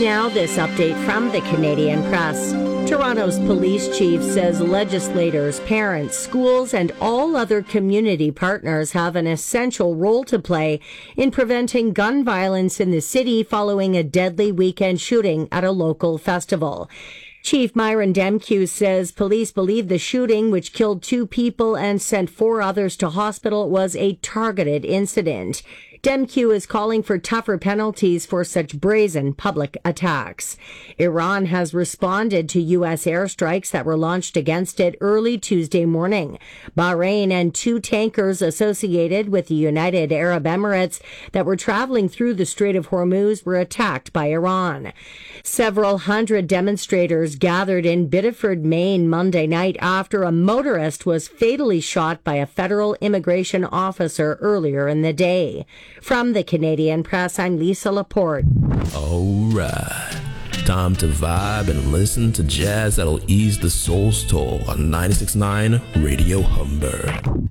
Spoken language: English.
Now, this update from the Canadian Press. Toronto's police chief says legislators, parents, schools, and all other community partners have an essential role to play in preventing gun violence in the city following a deadly weekend shooting at a local festival. Chief Myron Demkiw says police believe the shooting, which killed 2 people and sent 4 others to hospital, was a targeted incident. Demkiw is calling for tougher penalties for such brazen public attacks. Iran has responded to U.S. airstrikes that were launched against it early Tuesday morning. Bahrain and 2 tankers associated with the United Arab Emirates that were traveling through the Strait of Hormuz were attacked by Iran. Several hundred demonstrators gathered in Biddeford, Maine Monday night after a motorist was fatally shot by a federal immigration officer earlier in the day. From the Canadian Press, I'm Lisa Laporte. All right. Time to vibe and listen to jazz that'll ease the soul's toll on 96.9 Radio Humber.